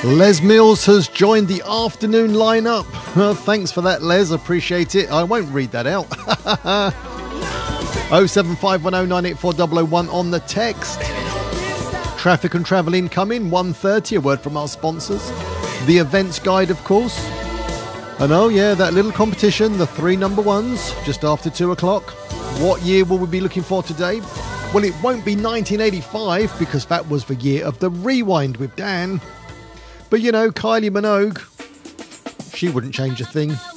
Les Mills has joined the afternoon lineup. Thanks for that, Les. Appreciate it. I won't read that out. 07510984001 on the text. Traffic and travel incoming, 1:30. A word from our sponsors. The events guide, of course. And oh yeah, that little competition, the 3 number ones, just after 2 o'clock. What year will we be looking for today? Well, it won't be 1985 because that was the year of the rewind with Dan. But you know, Kylie Minogue, she wouldn't change a thing.